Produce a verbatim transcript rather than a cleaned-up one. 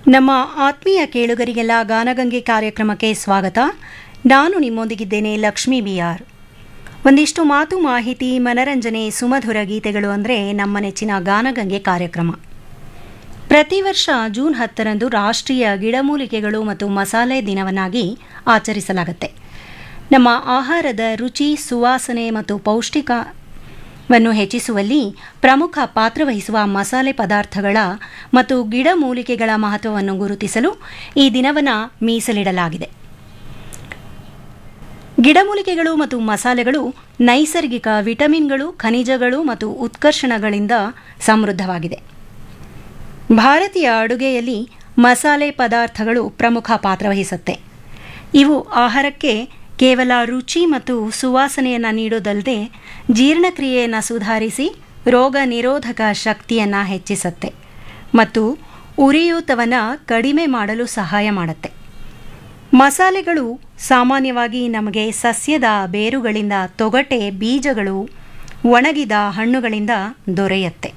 ನಮ್ಮ ಆತ್ಮೀಯ ಕೇಳುಗರಿಗೆಲ್ಲ ಗಾನಗಂಗೆ ಕಾರ್ಯಕ್ರಮಕ್ಕೆ ಸ್ವಾಗತ. ನಾನು ನಿಮ್ಮೊಂದಿಗಿದ್ದೇನೆ ಲಕ್ಷ್ಮೀ ಬಿ ಆರ್. ಒಂದಿಷ್ಟು ಮಾತು ಮಾಹಿತಿ ಮನರಂಜನೆ ಸುಮಧುರ ಗೀತೆಗಳು ಅಂದರೆ ನಮ್ಮ ನೆಚ್ಚಿನ ಗಾನಗಂಗೆ ಕಾರ್ಯಕ್ರಮ. ಪ್ರತಿ ವರ್ಷ ಜೂನ್ ಹತ್ತರಂದು ರಾಷ್ಟ್ರೀಯ ಗಿಡಮೂಲಿಕೆಗಳು ಮತ್ತು ಮಸಾಲೆ ದಿನವನ್ನಾಗಿ ಆಚರಿಸಲಾಗುತ್ತೆ. ನಮ್ಮ ಆಹಾರದ ರುಚಿ, ಸುವಾಸನೆ ಮತ್ತು ಪೌಷ್ಟಿಕವನ್ನು ಹೆಚ್ಚಿಸುವಲ್ಲಿ ಪ್ರಮುಖ ಪಾತ್ರವಹಿಸುವ ಮಸಾಲೆ ಪದಾರ್ಥಗಳ ಮತ್ತು ಗಿಡಮೂಲಿಕೆಗಳ ಮಹತ್ವವನ್ನು ಗುರುತಿಸಲು ಈ ದಿನವನ್ನು ಮೀಸಲಿಡಲಾಗಿದೆ. ಗಿಡಮೂಲಿಕೆಗಳು ಮತ್ತು ಮಸಾಲೆಗಳು ನೈಸರ್ಗಿಕ ವಿಟಮಿನ್ಗಳು, ಖನಿಜಗಳು ಮತ್ತು ಉತ್ಕರ್ಷಣಗಳಿಂದ ಸಮೃದ್ಧವಾಗಿದೆ. ಭಾರತೀಯ ಅಡುಗೆಯಲ್ಲಿ ಮಸಾಲೆ ಪದಾರ್ಥಗಳು ಪ್ರಮುಖ ಪಾತ್ರವಹಿಸುತ್ತೆ. ಇವು ಆಹಾರಕ್ಕೆ ಕೇವಲ ರುಚಿ ಮತ್ತು ಸುವಾಸನೆಯನ್ನು ನೀಡೋದಲ್ಲದೆ ಜೀರ್ಣಕ್ರಿಯೆಯನ್ನು ಸುಧಾರಿಸಿ ರೋಗ ನಿರೋಧಕ ಶಕ್ತಿಯನ್ನು ಹೆಚ್ಚಿಸುತ್ತೆ ಮತ್ತು ಉರಿಯೂತವನ್ನು ಕಡಿಮೆ ಮಾಡಲು ಸಹಾಯ ಮಾಡುತ್ತೆ. ಮಸಾಲೆಗಳು ಸಾಮಾನ್ಯವಾಗಿ ನಮಗೆ ಸಸ್ಯದ ಬೇರುಗಳಿಂದ, ತೊಗಟೆ, ಬೀಜಗಳು, ಒಣಗಿದ ಹಣ್ಣುಗಳಿಂದ ದೊರೆಯುತ್ತೆ.